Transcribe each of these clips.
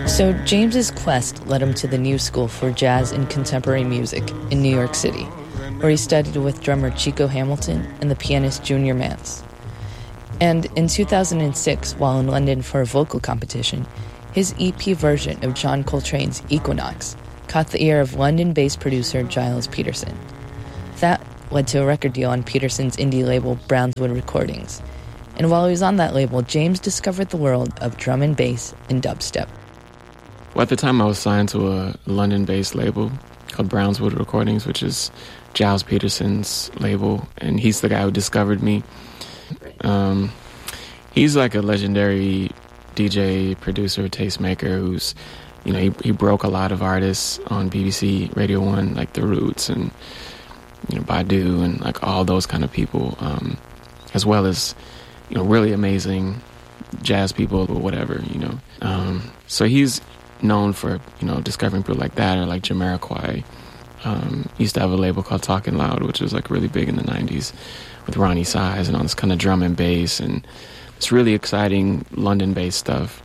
So James's quest led him to the New School for Jazz and Contemporary Music in New York City, where he studied with drummer Chico Hamilton and the pianist Junior Mance. And in 2006, while in London for a vocal competition, his EP version of John Coltrane's Equinox caught the ear of London-based producer Giles Peterson. That led to a record deal on Peterson's indie label Brownswood Recordings. And while he was on that label, James discovered the world of drum and bass and dubstep. Well, at the time I was signed to a London-based label called Brownswood Recordings, which is Giles Peterson's label, and he's the guy who discovered me. He's like a legendary DJ, producer, tastemaker who's, he broke a lot of artists on BBC Radio 1, like The Roots and, Badu and like all those kind of people, as well as, really amazing jazz people or whatever, So he's known for, discovering people like that, or like Jamiroquai. Used to have a label called Talking Loud, which was like really big in the 90s with Ronnie Size and all this kind of drum and bass and it's really exciting London-based stuff.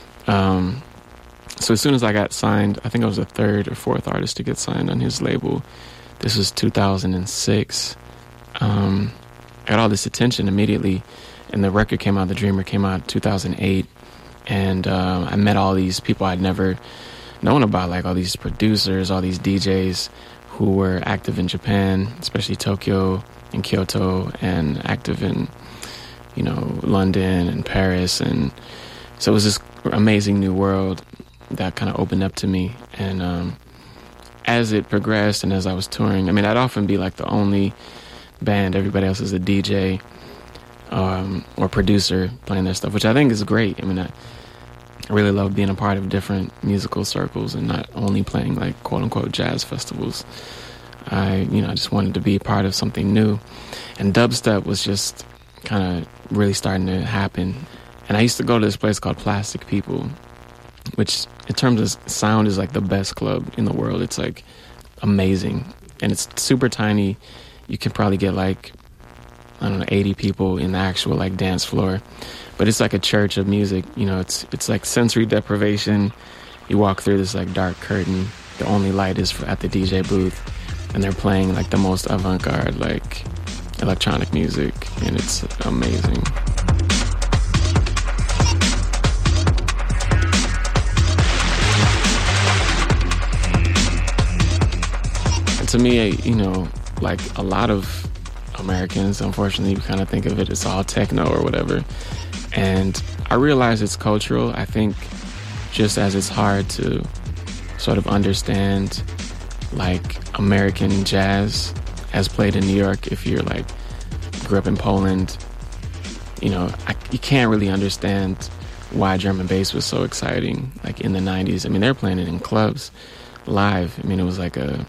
So as soon as I got signed, I think I was the third or fourth artist to get signed on his label. This was 2006. I got all this attention immediately, and the record came out, The Dreamer came out in 2008, and I met all these people I'd never known about, like all these producers, all these DJs who were active in Japan, especially Tokyo and Kyoto, and active in, London and Paris. And so it was this amazing new world that kind of opened up to me. And as it progressed and as I was touring, I'd often be like the only band, everybody else is a DJ or producer playing their stuff, which I think is great. I really love being a part of different musical circles and not only playing like quote unquote jazz festivals. I just wanted to be part of something new. And dubstep was just kind of really starting to happen. And I used to go to this place called Plastic People, which in terms of sound is like the best club in the world. It's like amazing. And it's super tiny. You can probably get like, 80 people in the actual like dance floor. But it's like a church of music. It's like sensory deprivation. You walk through this like dark curtain. The only light is at the DJ booth. And they're playing like the most avant-garde like electronic music. And it's amazing. And to me, like a lot of Americans, unfortunately, we kind of think of it as all techno or whatever. And I realize it's cultural. I think just as it's hard to sort of understand like American jazz as played in New York, if you're like grew up in Poland, you can't really understand why drum and bass was so exciting like in the 90s. They're playing it in clubs live. It was like a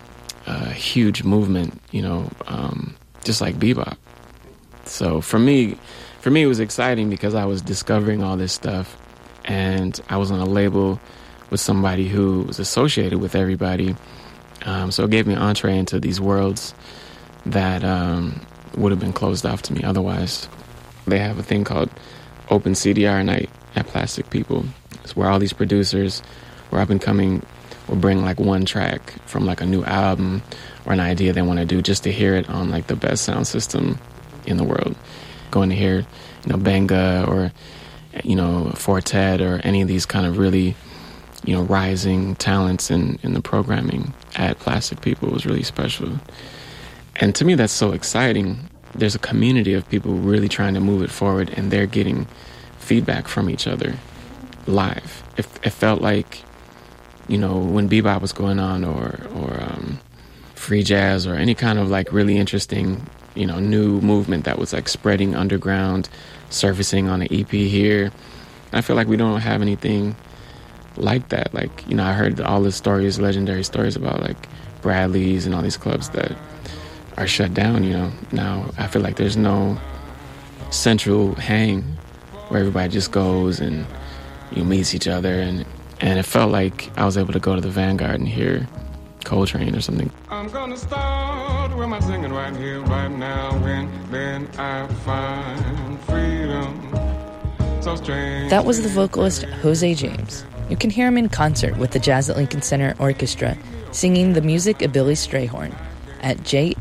huge movement, just like bebop. So for me it was exciting because I was discovering all this stuff, and I was on a label with somebody who was associated with everybody. So it gave me an entree into these worlds that would have been closed off to me otherwise. They have a thing called Open CDR Night at Plastic People. It's where all these producers who are up and coming will bring like one track from like a new album or an idea they want to do just to hear it on like the best sound system in the world. Going to hear, Benga or, Fortet or any of these kind of really, rising talents in the programming at Plastic People was really special. And to me, that's so exciting. There's a community of people really trying to move it forward, and they're getting feedback from each other live. It felt like, when bebop was going on or free jazz or any kind of like really interesting, new movement that was like spreading underground, surfacing on an EP here. I feel like we don't have anything like that. Like, I heard all the stories, legendary stories about like Bradley's and all these clubs that are shut down, Now I feel like there's no central hang where everybody just goes and meets each other, and it felt like I was able to go to the Vanguard and hear Coltrane or something. I'm gonna start with my singing right here, right now, and then I find freedom. So strange. That was the vocalist Jose James. You can hear him in concert with the Jazz at Lincoln Center Orchestra singing the music of Billy Strayhorn at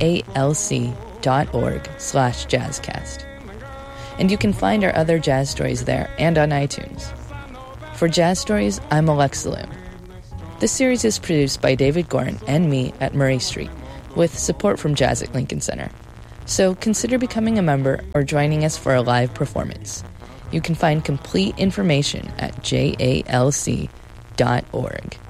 jalc.org/jazzcast. And you can find our other jazz stories there and on iTunes. For Jazz Stories, I'm Alexa Liu. This series is produced by David Gorin and me at Murray Street, with support from Jazz at Lincoln Center. So consider becoming a member or joining us for a live performance. You can find complete information at jalc.org.